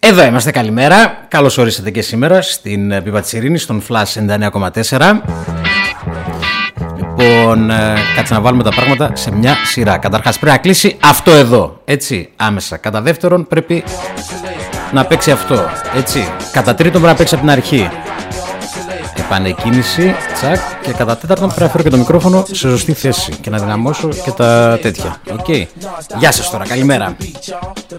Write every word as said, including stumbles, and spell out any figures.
Εδώ είμαστε, καλημέρα. Καλώς ορίσατε και σήμερα στην Πίπα της Ειρήνης, στον Flash ενενήντα εννέα κόμμα τέσσερα. Λοιπόν, ε, κάτσε να βάλουμε τα πράγματα σε μια σειρά. Καταρχάς πρέπει να κλείσει αυτό εδώ, έτσι, άμεσα. Κατά δεύτερον πρέπει να παίξει αυτό, έτσι. Κατά τρίτον πρέπει να παίξει από την αρχή. Επανεκκίνηση, τσακ. Και κατά τέταρτον πρέπει να φέρω και το μικρόφωνο σε σωστή θέση και να δυναμώσω και τα τέτοια. Οκ. Okay. Γεια σας τώρα, καλημέρα.